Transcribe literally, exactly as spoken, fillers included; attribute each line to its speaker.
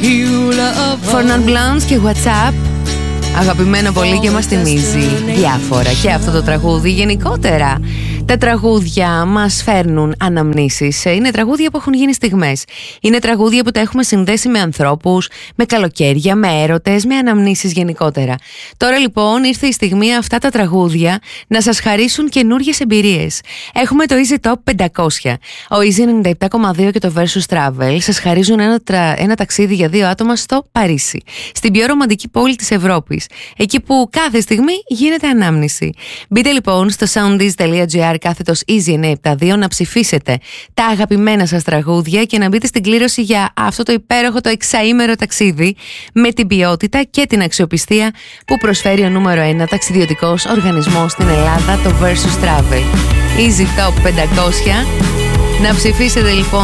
Speaker 1: Fornan Blondes και WhatsApp. Αγαπημένο πολύ και μας θυμίζει διάφορα και αυτό το τραγούδι. Γενικότερα τα τραγούδια μας φέρνουν αναμνήσεις. Είναι τραγούδια που έχουν γίνει στιγμές. Είναι τραγούδια που τα έχουμε συνδέσει με ανθρώπους, με καλοκαίρια, με έρωτες, με αναμνήσεις γενικότερα. Τώρα λοιπόν ήρθε η στιγμή αυτά τα τραγούδια να σας χαρίσουν καινούριες εμπειρίες. Έχουμε το Easy Top πεντακόσια. Ο Easy ενενήντα επτά κόμμα δύο και το Versus Travel σας χαρίζουν ένα, τρα... ένα ταξίδι για δύο άτομα στο Παρίσι, στην πιο ρομαντική πόλη της Ευρώπης, εκεί που κάθε στιγμή γίνεται ανάμνηση. Μπείτε λοιπόν στο soundis τελεία gr κάθετος Easy εννιακόσια εβδομήντα δύο να ψηφίσετε τα αγαπημένα σας τραγούδια και να μπείτε στην κλήρωση για αυτό το υπέροχο το εξαήμερο ταξίδι με την ποιότητα και την αξιοπιστία που προσφέρει ο νούμερο ένα ταξιδιωτικός οργανισμός στην Ελλάδα, το Versus Travel. Easy Top πεντακόσια. Να ψηφίσετε λοιπόν